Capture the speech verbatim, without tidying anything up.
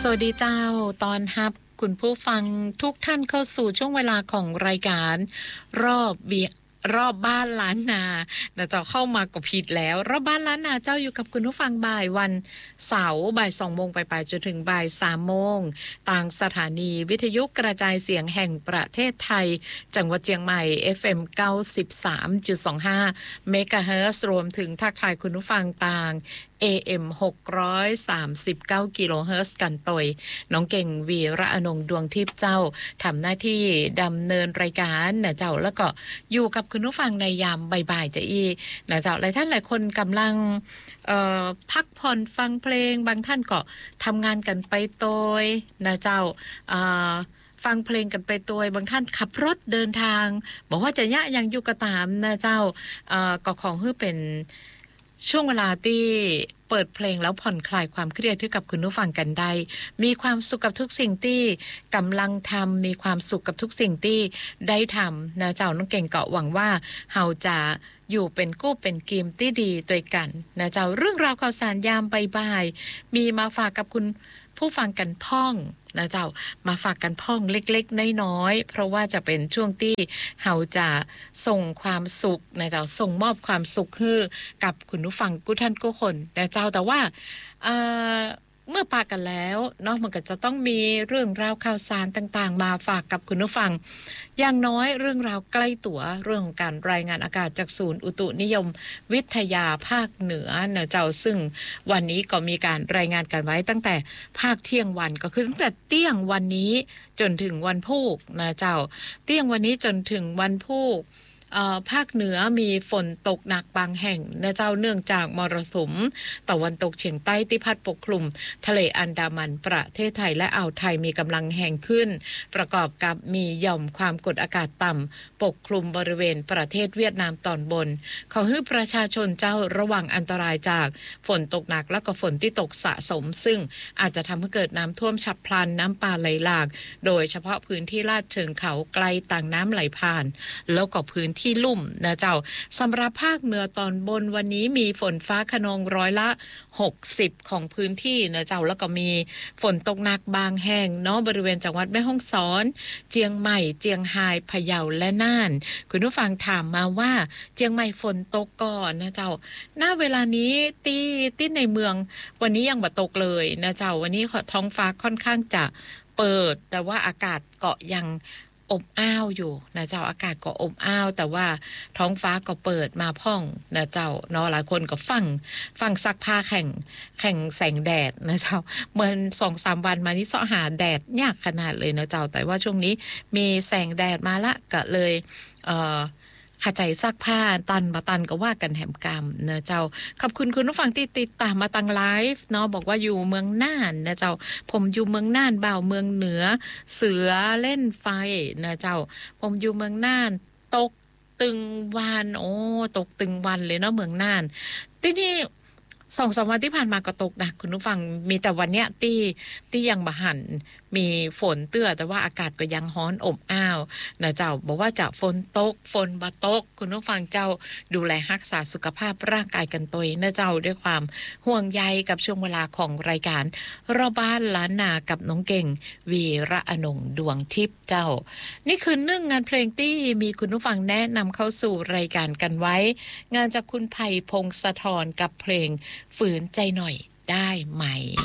สวัสดีเจ้าตอนรับคุณผู้ฟังทุกท่านเข้าสู่ช่วงเวลาของรายการรอบเบียรอบบ้านล้านนานะเจ้าเข้ามาก็ผิดแล้วรอบบ้านล้านนาเจ้าอยู่กับคุณผู้ฟังบ่ายวันเสาร์บ่ายสองโมงไปไปจนถึงบ่ายสามโมงต่างสถานีวิทยุกระจายเสียงแห่งประเทศไทยจังหวัดเชียงใหม่ เอฟ เอ็ม เก้าสิบสามจุดสองห้า เมกะเฮิรตซ์รวมถึงทักทายคุณผู้ฟังต่างเอ เอ็ม หกร้อยสามสิบเก้า กิโลเฮิรตซ์กันตยน้องเก่งวีระอนงดวงทิพย์เจ้าทำหน้าที่ดำเนินรายการนะเจ้าแล้วก็อยู่กับคุณผู้ฟังในยามบ่ายๆจะอีนะเจ้าหลายท่านหลายคนกำลังเอ่อพักผ่อนฟังเพลงบางท่านก็ทำงานกันไปโดยนะเจ้าเอ่อฟังเพลงกันไปตัวบางท่านขับรถเดินทางบอกว่าจะยะยังอยู่ก็ตามนะเจ้าเอ่อก็ของฮือเป็นช่วงเวลาที่เปิดเพลงแล้วผ่อนคลายความเครียดให้กับคุณผู้ฟังกันได้มีความสุขกับทุกสิ่งที่กำลังทำมีความสุขกับทุกสิ่งที่ได้ทำนะเจ้าน้องเก่งก็หวังว่าเฮาจะอยู่เป็นกู้เป็นกีมที่ดีด้วยกันนะเจ้าเรื่องราวข่าวสารยามบ่ายๆมีมาฝากกับคุณผู้ฟังกันพ่องนะเจ้ามาฝากกันพ่องเล็กๆน้อยๆเพราะว่าจะเป็นช่วงที่เฮาจะส่งความสุขนะเจ้าส่งมอบความสุขให้กับคุณผู้ฟังกู้ท่านกู้คนแต่เจ้าแต่ว่าเอ่อเมื่อปากันแล้วเนาะมันก็จะต้องมีเรื่องราวข่าวสารต่างๆมาฝากกับคุณผู้ฟังอย่างน้อยเรื่องราวใกล้ตัวเรื่องของการรายงานอากาศจากศูนย์อุตุนิยมวิทยาภาคเหนือนะเจ้าซึ่งวันนี้ก็มีการรายงานกันไว้ตั้งแต่ภาคเที่ยงวันก็คือตั้งแต่เที่ยงวันนี้จนถึงวันพุธนะเจ้าเที่ยงวันนี้จนถึงวันพุธเอ่อภาคเหนือมีฝนตกหนักบางแห่งนะเจ้าเนื่องจากมรสุมตะวันตกเฉียงใต้ที่พัดปกคลุมทะเลอันดามันประเทศไทยและอ่าวไทยมีกำลังแรงขึ้นประกอบกับมีหย่อมความกดอากาศต่ำปกคลุมบริเวณประเทศเวียดนามตอนบนขอให้ประชาชนเจ้าระวังอันตรายจากฝนตกหนักและก็ฝนที่ตกสะสมซึ่งอาจจะทำให้เกิดน้ำท่วมฉับพลันน้ำป่าไหลหลากโดยเฉพาะพื้นที่ลาดเชิงเขาไกลต่างน้ำไหลผ่านแล้วก็พื้นที่ลุ่มนะเจ้าสำหรับภาคเหนือตอนบนวันนี้มีฝนฟ้าคะนองร้อยละหกสิบของพื้นที่นะเจ้าแล้วก็มีฝนตกหนักบางแห่งเนาะบริเวณจังหวัดแม่ฮ่องสอนเจียงใหม่เจียงไฮ้พะเยาและน่านคุณผู้ฟังถามมาว่าเจียงใหม่ฝนตกก่อนนะเจ้าณเวลานี้ที่ที่ในเมืองวันนี้ยังบ่ตกเลยนะเจ้าวันนี้ท้องฟ้าค่อนข้างจะเปิดแต่ว่าอากาศก็ยังอบอ้าวอยู่นะเจ้าอากาศก็อบอ้าวแต่ว่าท้องฟ้าก็เปิดมาพ่องนะเจ้าเนาะหลายคนก็ฟังฟังซักผ้าแข่งแข่งแสงแดดนะเจ้าเหมือน สองสาม วันมานี้เสาะหาแดดยากขนาดเลยนะเจ้าแต่ว่าช่วงนี้มีแสงแดดมาละก็เลยเอ่อขจายซักผ้าตันมาตันก็ว่ากันแหมกรรมนะเจ้าขอบคุณคุณผู้ฟังที่ติดตามมาตังไลฟ์เนาะบอกว่าอยู่เมืองน่านนะเจ้าผมอยู่เมืองน่านบ่าวเมืองเหนือเสือเล่นไฟนะเจ้าผมอยู่เมืองน่านตกตึงวันโอ้ตกตึงวันเลยเนาะเมืองน่านที่นี่สองสามวันที่ผ่านมาก็ตกหนักคุณผู้ฟังมีแต่วันเนี้ยที่ที่ยังบ่หันมีฝนเตื้อแต่ว่าอากาศก็ยังร้อนอบอ้าวนะเจ้าบอกว่าจะฝนตกฝนบ่ตกคุณผู้ฟังเจ้าดูแลรักษาสุขภาพร่างกายกันตัวเองนะเจ้าด้วยความห่วงใยกับช่วงเวลาของรายการรอบบ้านล้านนากับน้องเก่งวีระอนงดวงทิพย์เจ้านี่คือหนึ่งงานเพลงที่มีคุณผู้ฟังแนะนำเข้าสู่รายการกันไว้งานจากคุณไผ่พงศธรกับเพลงฝืนใจหน่อยได้ไหม